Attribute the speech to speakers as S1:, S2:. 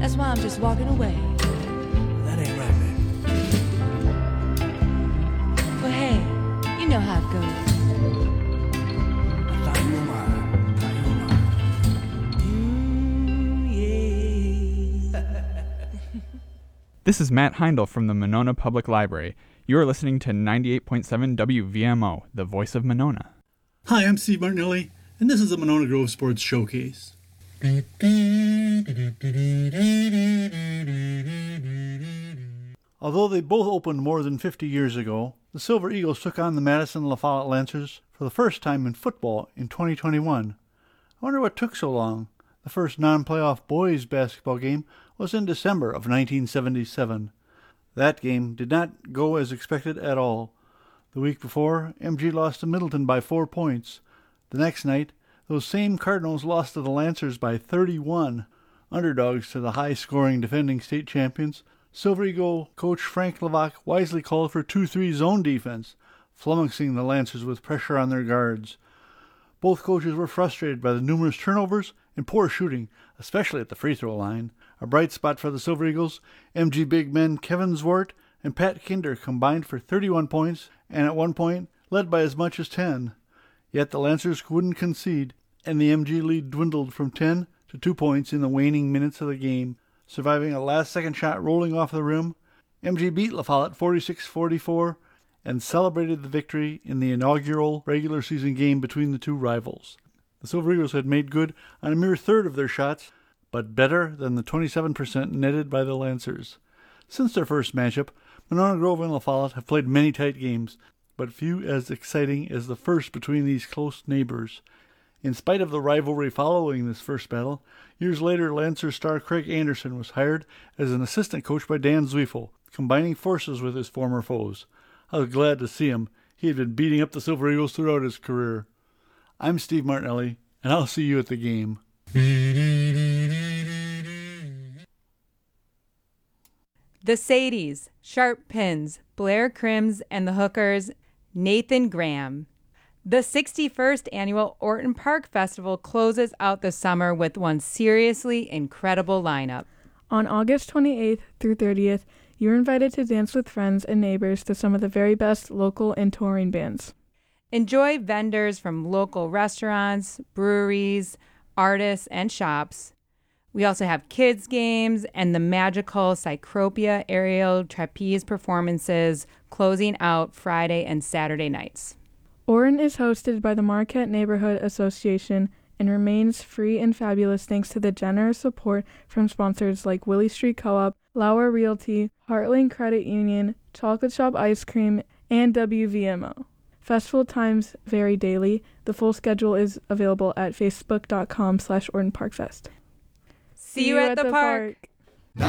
S1: That's why I'm just walking away.
S2: That ain't right, baby.
S1: Well, hey, you know how it goes.
S2: I thought you were mine.
S3: This is Matt Heindel from the Monona Public Library. You are listening to 98.7 WVMO, the voice of Monona.
S4: Hi, I'm Steve Martinelli, and this is the Monona Grove Sports Showcase. Although they both opened more than 50 years ago, the Silver Eagles took on the Madison La Follette Lancers for the first time in football in 2021. I wonder what took so long. The first non-playoff boys basketball game was in December of 1977. That game did not go as expected at all. The week before, MG lost to Middleton by 4 points. The next night, those same Cardinals lost to the Lancers by 31. Underdogs to the high-scoring defending state champions, Silver Eagle coach Frank Levac wisely called for 2-3 zone defense, flummoxing the Lancers with pressure on their guards. Both coaches were frustrated by the numerous turnovers and poor shooting, especially at the free throw line. A bright spot for the Silver Eagles, MG big men Kevin Zwart and Pat Kinder combined for 31 points and at one point led by as much as 10. Yet the Lancers wouldn't concede, and the MG lead dwindled from 10 to 2 points in the waning minutes of the game. Surviving a last-second shot rolling off the rim, MG beat La Follette 46-44 and celebrated the victory in the inaugural regular season game between the two rivals. The Silver Eagles had made good on a mere third of their shots, but better than the 27% netted by the Lancers. Since their first matchup, Monona Grove and La Follette have played many tight games, but few as exciting as the first between these close neighbors. In spite of the rivalry following this first battle, years later Lancer star Craig Anderson was hired as an assistant coach by Dan Zweifel, combining forces with his former foes. I was glad to see him. He had been beating up the Silver Eagles throughout his career. I'm Steve Martinelli, and I'll see you at the game.
S5: The Sadies, Sharp Pins, Blair Crims and the Hookers, Nathan Graham. The 61st Annual Orton Park Festival closes out the summer with one seriously incredible lineup.
S6: On August 28th through 30th, you're invited to dance with friends and neighbors to some of the very best local and touring bands.
S5: Enjoy vendors from local restaurants, breweries, artists, and shops. We also have kids' games and the magical Cycropia aerial trapeze performances closing out Friday and Saturday nights.
S6: Orton is hosted by the Marquette Neighborhood Association and remains free and fabulous thanks to the generous support from sponsors like Willie Street Co-op, Lauer Realty, Heartland Credit Union, Chocolate Shop Ice Cream, and WVMO. Festival times vary daily. The full schedule is available at facebook.com/OrtonParkFest.
S5: See you at the park.